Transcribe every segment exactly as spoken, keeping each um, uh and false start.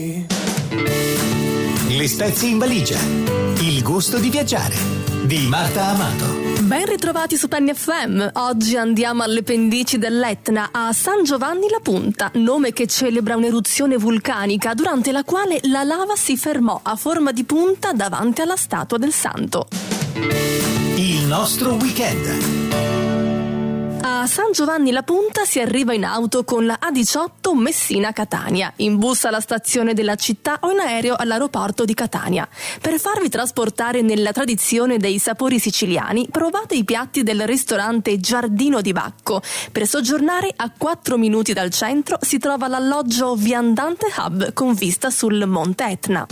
Le spezie in valigia. Il gusto di viaggiare. Di Marta Amato. Ben ritrovati su Penny F M. Oggi andiamo alle pendici dell'Etna, a San Giovanni la Punta, nome che celebra un'eruzione vulcanica durante la quale la lava si fermò a forma di punta davanti alla statua del santo. Il nostro weekend. A San Giovanni la Punta si arriva in auto con la A diciotto Messina-Catania, in bus alla stazione della città o in aereo all'aeroporto di Catania. Per farvi trasportare nella tradizione dei sapori siciliani, provate i piatti del ristorante Giardino di Bacco. Per soggiornare a quattro minuti dal centro si trova l'alloggio Viandante Hub con vista sul Monte Etna.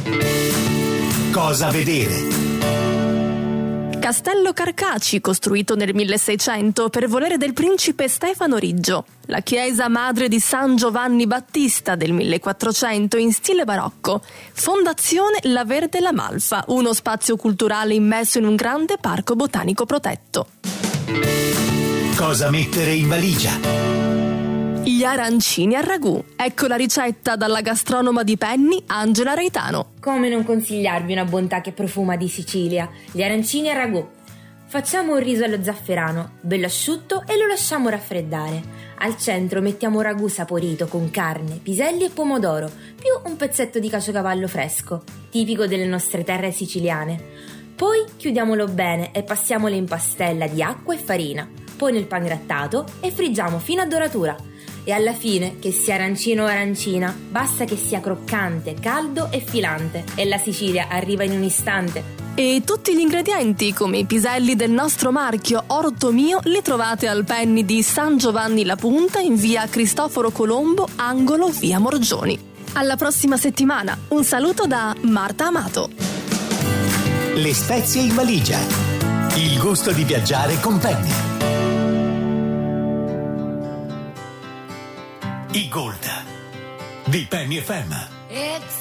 Cosa vedere? Castello Carcaci, costruito nel milleseicento per volere del principe Stefano Riggio. La chiesa madre di San Giovanni Battista del millequattrocento in stile barocco. Fondazione La Verde La Malfa, uno spazio culturale immesso in un grande parco botanico protetto. Cosa mettere in valigia? Gli arancini al ragù. Ecco la ricetta dalla gastronoma di Penny, Angela Reitano. Come non consigliarvi una bontà che profuma di Sicilia? Gli arancini al ragù. Facciamo un riso allo zafferano, bello asciutto, e lo lasciamo raffreddare. Al centro mettiamo un ragù saporito con carne, piselli e pomodoro, più un pezzetto di caciocavallo fresco, tipico delle nostre terre siciliane. Poi chiudiamolo bene e passiamolo in pastella di acqua e farina, poi nel pangrattato e friggiamo fino a doratura. E alla fine, che sia arancino o arancina, basta che sia croccante, caldo e filante, e la Sicilia arriva in un istante. E tutti gli ingredienti, come i piselli del nostro marchio Orto Mio, li trovate al Penny di San Giovanni la Punta in via Cristoforo Colombo, angolo via Morgioni. Alla prossima settimana. Un saluto da Marta Amato. Le spezie in valigia. Il gusto di viaggiare con Penny. I Gold di Penny F M. It's